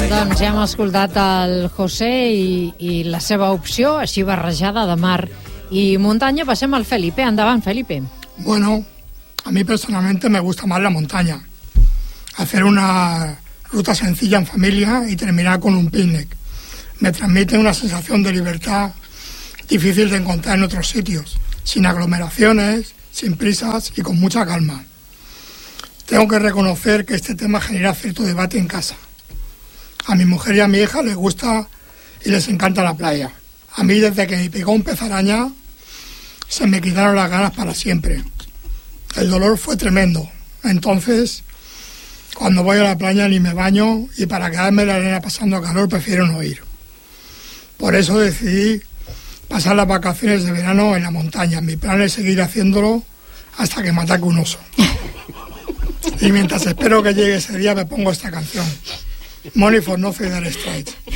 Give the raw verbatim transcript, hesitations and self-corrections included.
Doncs ja hem escoltat el José i, i la seva opció, així barrejada de mar y montaña. Pasemos al Felipe. Andaban, Felipe. Bueno, a mí personalmente me gusta más la montaña. Hacer una ruta sencilla en familia y terminar con un picnic. Me transmite una sensación de libertad difícil de encontrar en otros sitios, sin aglomeraciones, sin prisas y con mucha calma. Tengo que reconocer que este tema genera cierto debate en casa. A mi mujer y a mi hija les gusta y les encanta la playa. A mí, desde que me picó un pez araña, se me quitaron las ganas para siempre. El dolor fue tremendo. Entonces, cuando voy a la playa ni me baño y para quedarme en la arena pasando calor prefiero no ir. Por eso decidí pasar las vacaciones de verano en la montaña. Mi plan es seguir haciéndolo hasta que me ataque un oso. Y mientras espero que llegue ese día me pongo esta canción. Money for Nothing, Dire Straits.